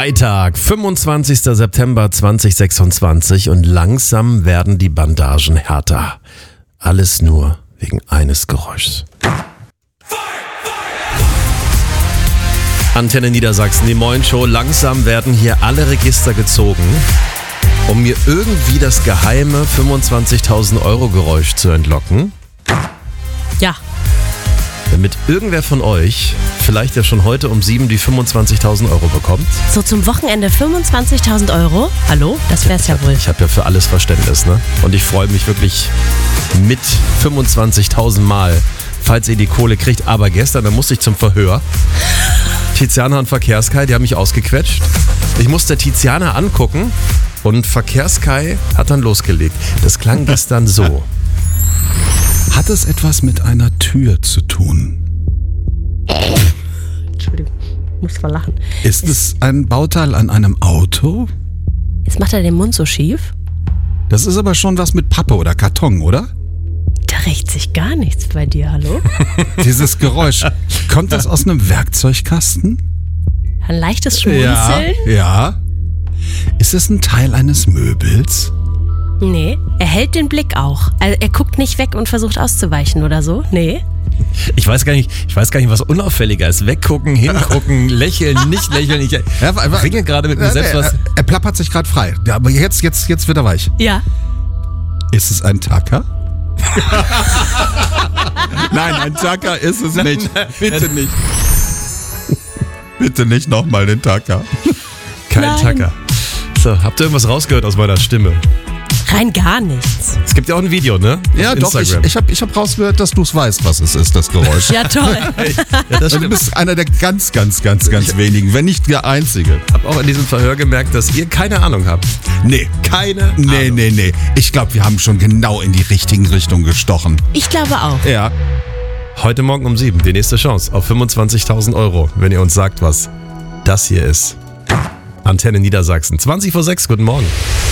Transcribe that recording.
Freitag, 25. September 2026 und langsam werden die Bandagen härter. Alles nur wegen eines Geräuschs. Antenne Niedersachsen, die Moin-Show. Langsam werden hier alle Register gezogen, um mir irgendwie das geheime 25.000 Euro Geräusch zu entlocken. Ja. Damit irgendwer von euch vielleicht ja schon heute um 7 die 25.000 Euro bekommt. So zum Wochenende 25.000 Euro? Hallo? Das wär's ja wohl. Ich habe ja für alles Verständnis, ne? Und ich freue mich wirklich mit 25.000 Mal, falls ihr die Kohle kriegt. Aber gestern, da musste ich zum Verhör. Tiziana und Verkehrskai, die haben mich ausgequetscht. Ich musste Tiziana angucken und Verkehrskai hat dann losgelegt. Das klang gestern so. Hat es etwas mit einer Tür zu tun? Entschuldigung, muss mal lachen. Ist es ein Bauteil an einem Auto? Jetzt macht er den Mund so schief. Das ist aber schon was mit Pappe oder Karton, oder? Da rächt sich gar nichts bei dir, hallo? Dieses Geräusch, kommt das aus einem Werkzeugkasten? Ein leichtes Schmunzeln? Ja. Ist es ein Teil eines Möbels? Nee, er hält den Blick auch. Also er guckt nicht weg und versucht auszuweichen oder so. Nee. Ich weiß gar nicht, was unauffälliger ist. Weggucken, hingucken, lächeln, nicht lächeln. Ich ringe gerade mit mir selbst was. Er plappert sich gerade frei. Ja, aber jetzt wird er weich. Ja. Ist es ein Tacker? Nein, ein Tacker ist es nicht. Bitte nicht. Bitte nicht nochmal den Tacker. Kein Tacker. So, habt ihr irgendwas rausgehört aus meiner Stimme? Rein gar nichts. Es gibt ja auch ein Video, ne? Ja, auf doch, Instagram. ich hab rausgehört, dass du es weißt, was es ist, das Geräusch. Ja, toll. Ja, das Du stimmt. bist einer der ganz wenigen, wenn nicht der Einzige. Ich habe auch in diesem Verhör gemerkt, dass ihr keine Ahnung habt. Nee. Keine Ahnung. Nee. Ich glaube, wir haben schon genau in die richtigen Richtung gestochen. Ich glaube auch. Ja. Heute Morgen um 7, die nächste Chance auf 25.000 Euro, wenn ihr uns sagt, was das hier ist. Antenne Niedersachsen, 20 vor 6, guten Morgen.